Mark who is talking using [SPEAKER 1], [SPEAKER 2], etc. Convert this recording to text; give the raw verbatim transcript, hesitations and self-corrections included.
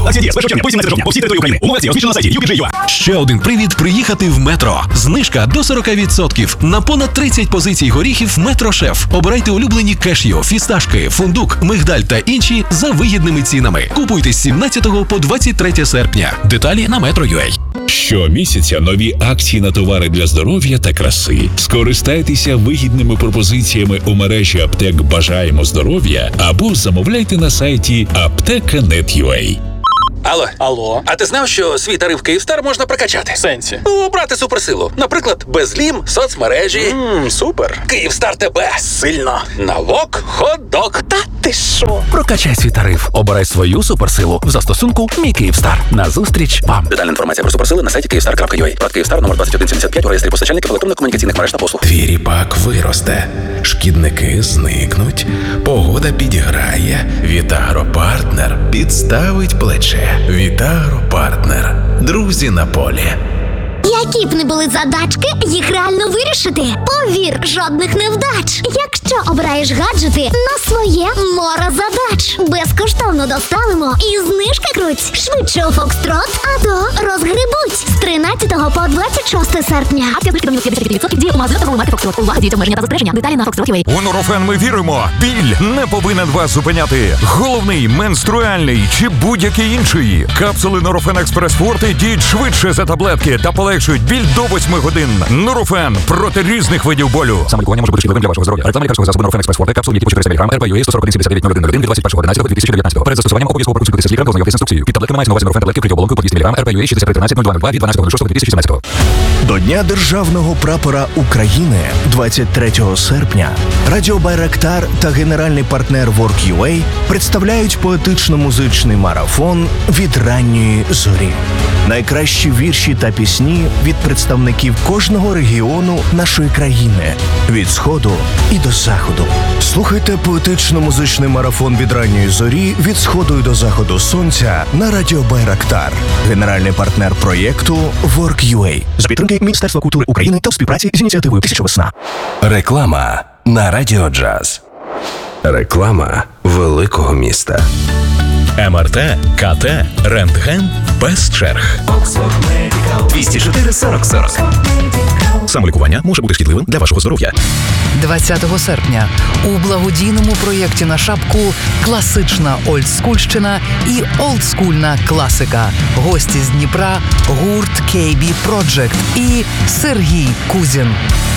[SPEAKER 1] Акція діє з першого червня по сімнадцяте жовтня по всій території України. Умови акції розміщено на сайті ю пі джей точка ю а.
[SPEAKER 2] Ще один привід приїхати в Метро. Знижка до сорок відсотків на понад тридцять позицій горіхів Метро Шеф. Обирайте улюблені кешю, фісташки, фундук, мигдаль та інші за вигідними цінами. Купуйте з сімнадцятого по двадцять третє серпня. Деталі на метро крапка ю а.
[SPEAKER 3] Щомісяця нові акції на товари для здоров'я та краси. Скористайтеся вигідними пропозиціями у мережі аптек «Бажаємо здоров'я» або замовляйте на сайті аптека крапка нет крапка ю а.
[SPEAKER 4] Алло.
[SPEAKER 5] Алло.
[SPEAKER 4] А ти знав, що свій тариф Київстар можна прокачати?
[SPEAKER 5] В сенсі?
[SPEAKER 4] Ну, обрати суперсилу. Наприклад, безлім, соцмережі.
[SPEAKER 5] Ммм, супер.
[SPEAKER 4] Київстар тебе.
[SPEAKER 5] Сильно.
[SPEAKER 4] Навок, хот-дог.
[SPEAKER 5] Та ти що?
[SPEAKER 6] Прокачай свій тариф. Обирай свою суперсилу в застосунку «Мій Київстар». Назустріч вам.
[SPEAKER 4] Детальна інформація про суперсили на сайті київстар крапка ю а. Брат Київстар, номер двадцять один сімдесят п'ять у реєстрі постачальників електронно-комунікаційних мереж та послуг.
[SPEAKER 7] Твій ріпак виросте, шкідники зникнуть, погода підіграє, Вітагропартнер підставить плече. Вітагропартнер. Друзі на полі.
[SPEAKER 8] Які б не були задачки, їх реально вирішити. Повір, жодних невдач. Якщо обираєш гаджети на своє море задач. Безкоштовно доставимо і знижки круть. Швидше у Фокстрот, а то розгребуть. З тринадцятого по двадцять шосте серпня.
[SPEAKER 9] Акція знижки до мінус п'ятдесят відсотків діє у магазинах торгової марки Фокстрот. Увага, діють обмеження та застереження. Деталі на фокстрот крапка ю а.
[SPEAKER 10] У Нурофен ми віримо. Біль не повинен вас зупиняти. Головний, менструальний чи будь-який інший. Капсули Нурофен Експрес Форте діють швидше за таблетки та полегшують біль до восьми годин. Нурофен проти різних видів болю.
[SPEAKER 6] Саме лікування може бути шкідливим для вашого здоров'я. Реклама лікарського засобу Нурофен Експрес Форте. Капсули, які по чотириста міліграмів, ер пе ю ей сто сорок один сімдесят дев'ять нуль один нуль один від двадцять першого одинадцятого дві тисячі дев'ятнадцятого. Перед застосуванням обов'язково проконсультуйтеся з лікарем та ознайомтесь з інструкцією. Під таблетками мається на увазі Нурофен таблетки, прийом оболонку по двісті міліграмів, ер пе ю ей шістдесят три тринадцять нуль два нуль два від дванадцятого шостого дві тисячі сімнадцятого.
[SPEAKER 7] До Дня Державного прапора України двадцять третього серпня Радіо Байрактар та генеральний партнер Work.ua представляють поетично-музичний марафон «Від ранньої зорі». Найкращі вірші та пісні від представників кожного регіону нашої країни – від Сходу і до Заходу. Слухайте поетично-музичний марафон «Від ранньої зорі» від Сходу і до Заходу сонця на Радіо Байрактар. Генеральний партнер проєкту Work.ua. За підтримки Міністерства культури України та в співпраці з ініціативою «Тисяча весна».
[SPEAKER 11] Реклама на Радіо Джаз. Реклама великого міста.
[SPEAKER 3] ем ар те, ка те, рентген без черг.
[SPEAKER 6] двісті чотири сорок сорок.
[SPEAKER 1] Самолікування може бути шкідливим для вашого здоров'я.
[SPEAKER 12] двадцятого серпня у благодійному проєкті на шапку «Класична олдскульщина» і «Олдскульна класика». Гості з Дніпра, гурт кей бі Project і Сергій Кузін.